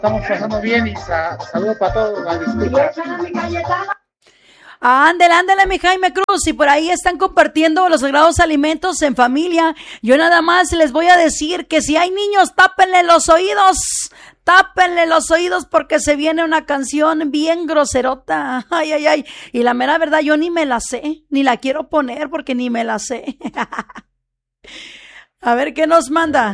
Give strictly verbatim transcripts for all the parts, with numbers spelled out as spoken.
estamos pasando bien y sa saludos para todos. La disculpa. Ándele, ándele, mi Jaime Cruz, y por ahí están compartiendo los sagrados alimentos en familia. Yo nada más les voy a decir que si hay niños, tápenle los oídos, tápenle los oídos porque se viene una canción bien groserota. Ay, ay, ay, y la mera verdad yo ni me la sé, ni la quiero poner porque ni me la sé. A ver, ¿qué nos manda?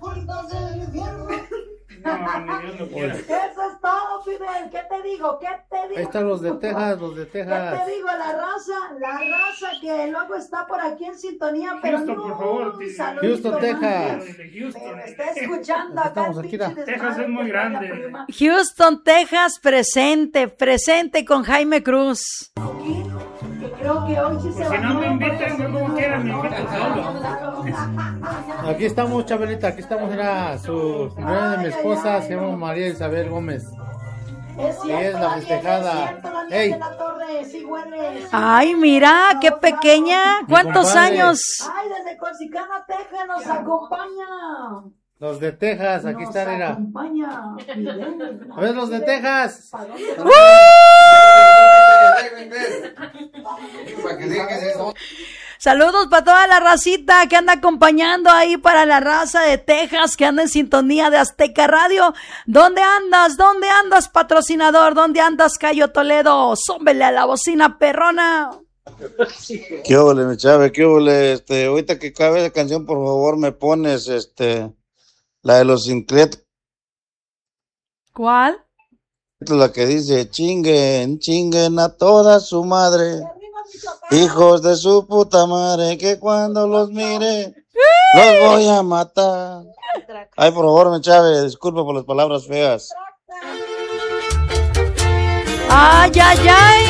No, Eso es todo, Fidel. ¿Qué te digo? ¿Qué te digo? Ahí están los de Texas, los de Texas. ¿Qué te digo? La raza, la raza que luego está por aquí en sintonía, pero Houston, no, por favor, Houston, Texas. Me está escuchando acá. Estamos aquí, Texas es muy grande. Houston, Texas, presente, presente con Jaime Cruz. Que creo que hoy sí se Si va. no me invitan, yo como quiera me invito solo. Aquí estamos, Chabelita, aquí estamos, era su novia de mi esposa, se llama María Isabel Gómez. Es cierto, es la Daniel, festejada. es cierto, Daniel Ey. de la Torre, sí hueles. Ay, mira, qué pequeña. ¿Cuántos compadre. años? Ay, desde Corsicana, Texas nos acompaña. Los de Texas, aquí Nos están, era. acompaña Fidel. A ver, los de Texas. ¿Para dónde ¡Uh! Para que digan que sí son. Saludos para toda la racita que anda acompañando ahí, para la raza de Texas que anda en sintonía de Azteca Radio. ¿Dónde andas? ¿Dónde andas, patrocinador? ¿Dónde andas, Cayo Toledo? Zómbele a la bocina perrona. ¿Qué ole, mi chave? ¿Qué ole? Este, ahorita que cabe esa canción, por favor, me pones, este, la de los Incretos, ¿Cuál? la que dice, chinguen, chinguen a toda su madre, hijos de su puta madre, que cuando los mire, los voy a matar. Ay, por favor, mi chave, disculpa por las palabras feas. Ay, ay, ay.